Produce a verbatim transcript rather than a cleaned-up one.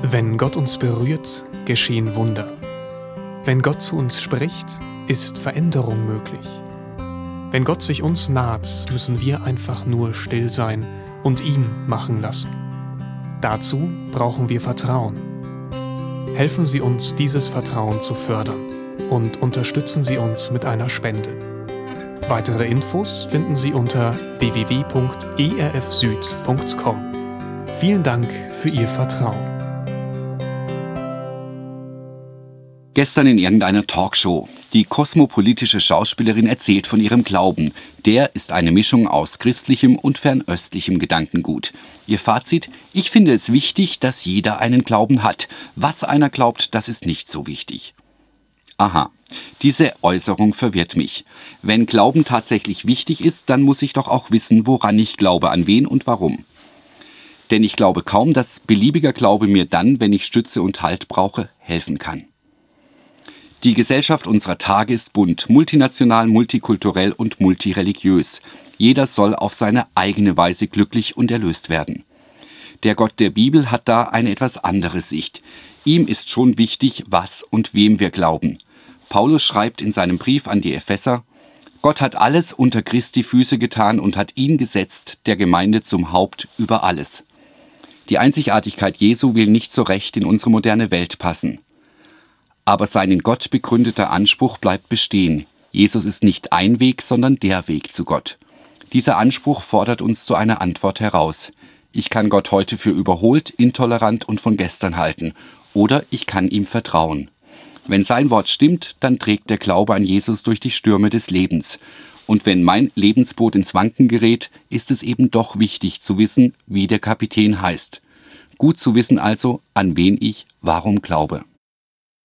Wenn Gott uns berührt, geschehen Wunder. Wenn Gott zu uns spricht, ist Veränderung möglich. Wenn Gott sich uns naht, müssen wir einfach nur still sein und ihn machen lassen. Dazu brauchen wir Vertrauen. Helfen Sie uns, dieses Vertrauen zu fördern und unterstützen Sie uns mit einer Spende. Weitere Infos finden Sie unter w w w punkt e r f süd punkt com. Vielen Dank für Ihr Vertrauen. Gestern in irgendeiner Talkshow. Die kosmopolitische Schauspielerin erzählt von ihrem Glauben. Der ist eine Mischung aus christlichem und fernöstlichem Gedankengut. Ihr Fazit: Ich finde es wichtig, dass jeder einen Glauben hat. Was einer glaubt, das ist nicht so wichtig. Aha, diese Äußerung verwirrt mich. Wenn Glauben tatsächlich wichtig ist, dann muss ich doch auch wissen, woran ich glaube, an wen und warum. Denn ich glaube kaum, dass beliebiger Glaube mir dann, wenn ich Stütze und Halt brauche, helfen kann. Die Gesellschaft unserer Tage ist bunt, multinational, multikulturell und multireligiös. Jeder soll auf seine eigene Weise glücklich und erlöst werden. Der Gott der Bibel hat da eine etwas andere Sicht. Ihm ist schon wichtig, was und wem wir glauben. Paulus schreibt in seinem Brief an die Epheser: Gott hat alles unter Christi Füße getan und hat ihn gesetzt, der Gemeinde zum Haupt über alles. Die Einzigartigkeit Jesu will nicht so recht in unsere moderne Welt passen. Aber sein in Gott begründeter Anspruch bleibt bestehen. Jesus ist nicht ein Weg, sondern der Weg zu Gott. Dieser Anspruch fordert uns zu einer Antwort heraus. Ich kann Gott heute für überholt, intolerant und von gestern halten. Oder ich kann ihm vertrauen. Wenn sein Wort stimmt, dann trägt der Glaube an Jesus durch die Stürme des Lebens. Und wenn mein Lebensboot ins Wanken gerät, ist es eben doch wichtig zu wissen, wie der Kapitän heißt. Gut zu wissen also, an wen ich warum glaube.